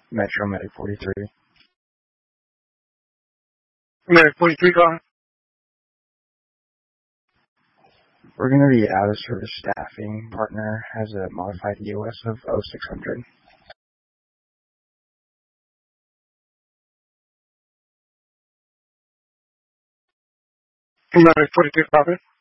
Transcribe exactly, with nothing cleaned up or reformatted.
Metro Medic forty-three. Medic forty-three calling. We're going to be out of service staffing partner has a modified E O S of oh six hundred. Medic forty-three calling.